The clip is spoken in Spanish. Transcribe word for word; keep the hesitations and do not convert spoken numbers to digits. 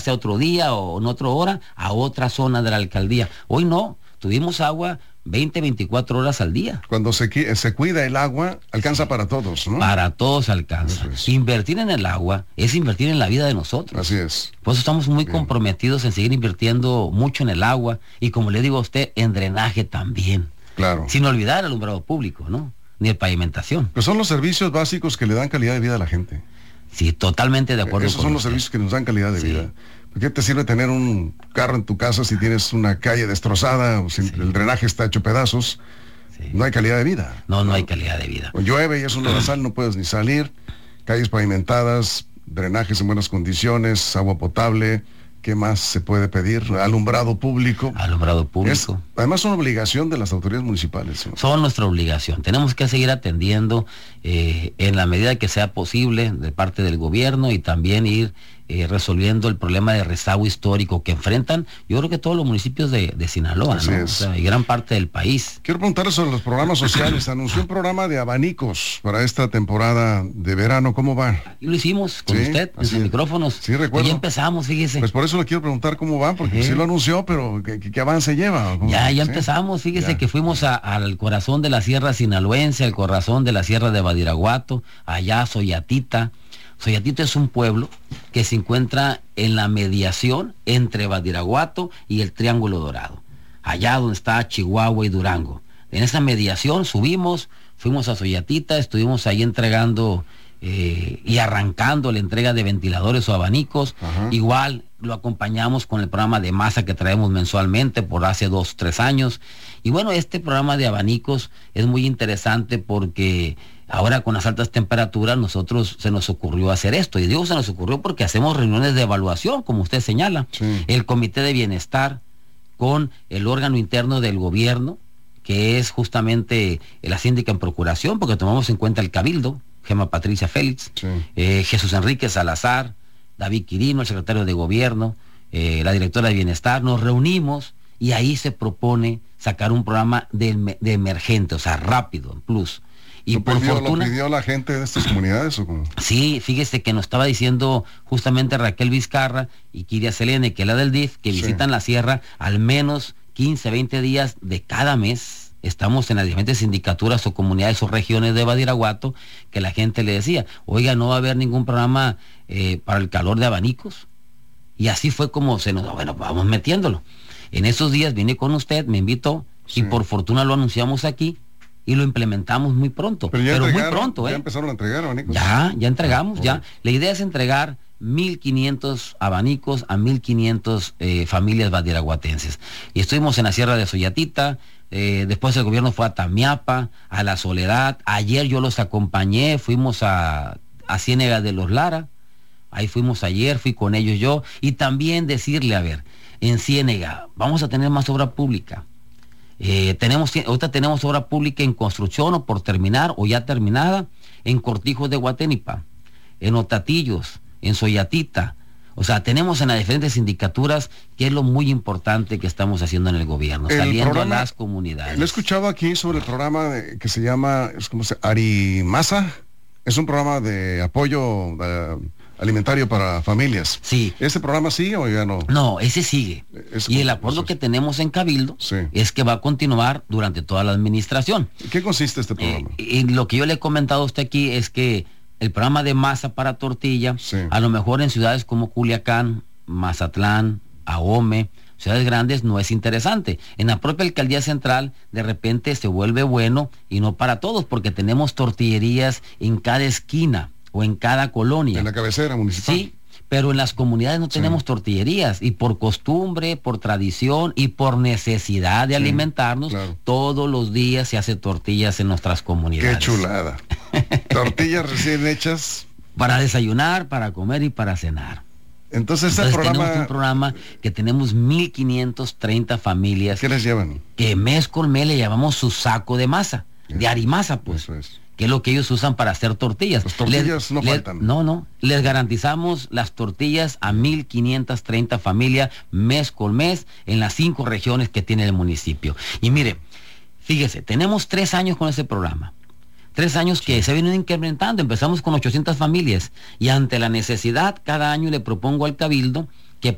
sea otro día o en otra hora, a otra zona de la alcaldía. Hoy no, tuvimos agua veinte, veinticuatro horas al día. Cuando se, se cuida el agua, alcanza sí. para todos, ¿no? Para todos alcanza. Es. Invertir en el agua es invertir en la vida de nosotros. Así es. Por eso estamos muy Bien. comprometidos en seguir invirtiendo mucho en el agua y, como le digo a usted, en drenaje también. Claro. Sin olvidar el alumbrado público, ¿no? Ni el pavimentación. Pero son los servicios básicos que le dan calidad de vida a la gente. Sí, totalmente de acuerdo. Esos con son usted. los servicios que nos dan calidad de sí. vida. ¿Por qué te sirve tener un carro en tu casa si tienes una calle destrozada o si sí. el drenaje está hecho pedazos? Sí. No hay calidad de vida. No, no, no hay calidad de vida. O llueve y es un lodazal, no puedes ni salir. Calles pavimentadas, drenajes en buenas condiciones, agua potable. ¿Qué más se puede pedir? Alumbrado público. Alumbrado público. Es, además, una obligación de las autoridades municipales, ¿no? Son nuestra obligación. Tenemos que seguir atendiendo eh, en la medida que sea posible de parte del gobierno y también ir eh, resolviendo el problema de rezago histórico que enfrentan, yo creo que todos los municipios de, de Sinaloa, ¿no? O sea, y gran parte del país. Quiero preguntarle sobre los programas sociales. Anunció un programa de abanicos para esta temporada de verano. ¿Cómo va? Y lo hicimos con sí, usted, en sus micrófonos. Sí, recuerdo. Y ya empezamos, fíjese. Pues por eso le quiero preguntar cómo va, porque sí, sí lo anunció, pero ¿qué, qué avance lleva? Ya, ya ¿sí? empezamos. Fíjese ya. que fuimos a, al corazón de la Sierra Sinaloense, al corazón de la Sierra de Badiraguato, allá a Soyatita. Soyatita es un pueblo que se encuentra en la mediación entre Badiraguato y el Triángulo Dorado, allá donde está Chihuahua y Durango. En esa mediación subimos, fuimos a Soyatita, estuvimos ahí entregando eh, y arrancando la entrega de ventiladores o abanicos. Ajá. Igual lo acompañamos con el programa de masa que traemos mensualmente por hace dos, tres años. Y bueno, este programa de abanicos es muy interesante porque ahora con las altas temperaturas nosotros se nos ocurrió hacer esto. Y digo se nos ocurrió porque hacemos reuniones de evaluación, como usted señala. Sí. El Comité de Bienestar con el órgano interno del gobierno, que es justamente la síndica en procuración, porque tomamos en cuenta el Cabildo, Gema Patricia Félix, sí. eh, Jesús Enrique Salazar, David Quirino, el secretario de gobierno, eh, la directora de bienestar. Nos reunimos y ahí se propone sacar un programa de, de emergente, o sea, rápido, en plus. Y ¿Lo, por pidió, fortuna, ¿Lo pidió la gente de estas comunidades o cómo? Sí, fíjese que nos estaba diciendo justamente Raquel Vizcarra y Kiria Selene, que es la del D I F, que sí. visitan la sierra al menos quince, veinte días de cada mes. Estamos en las diferentes sindicaturas o comunidades o regiones de Badiraguato, que la gente le decía, oiga, no va a haber ningún programa eh, para el calor de abanicos. Y así fue como se nos, bueno, vamos metiéndolo. En esos días vine con usted, me invitó, sí. y por fortuna lo anunciamos aquí, y lo implementamos muy pronto. Pero, ya pero muy pronto, ¿eh? Ya empezaron a entregar abanicos. Ya, ya entregamos, ah, ya. La idea es entregar mil quinientos abanicos a mil quinientos eh, familias badiraguatenses. Y estuvimos en la Sierra de Soyatita, eh, después el gobierno fue a Tamiapa, a La Soledad. Ayer yo los acompañé, fuimos a, a Ciénega de los Lara, ahí fuimos ayer, fui con ellos yo, y también decirle, a ver, en Ciénega, vamos a tener más obra pública. Eh, tenemos, ahorita tenemos obra pública en construcción o por terminar o ya terminada en Cortijos de Guaténipa, en Otatillos, en Soyatita. O sea, tenemos en las diferentes sindicaturas, que es lo muy importante que estamos haciendo en el gobierno, el saliendo programa, a las comunidades. Lo he escuchado aquí sobre el programa de, que se llama, es como se, Arimasa, es un programa de apoyo uh, alimentario para familias. Sí. ¿Ese programa sigue o ya no? No, ese sigue. Es y el acuerdo que tenemos en Cabildo sí. es que va a continuar durante toda la administración. ¿Qué consiste este programa? Eh, y lo que yo le he comentado a usted aquí es que el programa de masa para tortilla, sí. a lo mejor en ciudades como Culiacán, Mazatlán, Ahome, ciudades grandes, no es interesante. En la propia alcaldía central, de repente se vuelve bueno y no para todos, porque tenemos tortillerías en cada esquina o en cada colonia. En la cabecera municipal. Sí, pero en las comunidades no tenemos sí. tortillerías, y por costumbre, por tradición y por necesidad de sí, alimentarnos, claro. todos los días se hace tortillas en nuestras comunidades. ¡Qué chulada! Tortillas recién hechas. Para desayunar, para comer y para cenar. Entonces, Entonces programa... tenemos un programa que tenemos mil quinientos treinta familias. ¿Qué les llevan? Que mes con mes le llamamos su saco de masa, Eso. de arimasa, pues. Eso es. Que es lo que ellos usan para hacer tortillas. Las tortillas les, no les, faltan. No, no. Les garantizamos las tortillas a mil quinientas treinta familias mes con mes en las cinco regiones que tiene el municipio. Y mire, fíjese, tenemos tres años con ese programa. Tres años que sí. se vienen incrementando. Empezamos con ochocientas familias y ante la necesidad, cada año le propongo al Cabildo